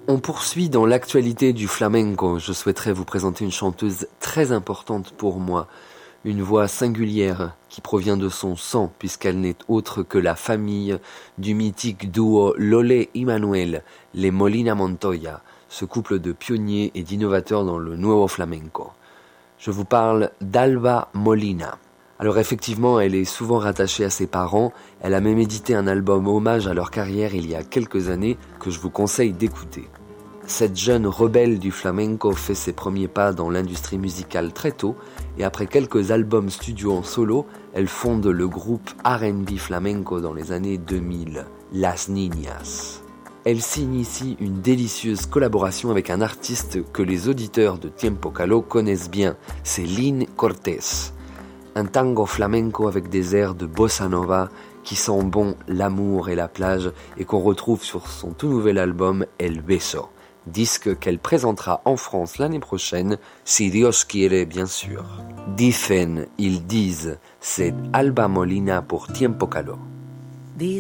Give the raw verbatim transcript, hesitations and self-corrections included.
On poursuit dans l'actualité du flamenco. Je souhaiterais vous présenter une chanteuse très importante pour moi, une voix singulière qui provient de son sang puisqu'elle n'est autre que la famille du mythique duo Lolé y Manuel, les Molina Montoya, ce couple de pionniers et d'innovateurs dans le nuevo flamenco. Je vous parle d'Alba Molina. Alors effectivement, elle est souvent rattachée à ses parents, elle a même édité un album hommage à leur carrière il y a quelques années que je vous conseille d'écouter. Cette jeune rebelle du flamenco fait ses premiers pas dans l'industrie musicale très tôt et après quelques albums studio en solo, elle fonde le groupe R and B flamenco dans les années deux mille, Las Niñas. Elle signe ici une délicieuse collaboration avec un artiste que les auditeurs de Tiempo Caló connaissent bien, c'est Lynn Cortés. Un tango flamenco avec des airs de bossa nova qui sent bon l'amour et la plage et qu'on retrouve sur son tout nouvel album El Beso, disque qu'elle présentera en France l'année prochaine, si Dios quiere bien sûr. Dicen, ils disent, c'est Alba Molina pour Tiempo Caló.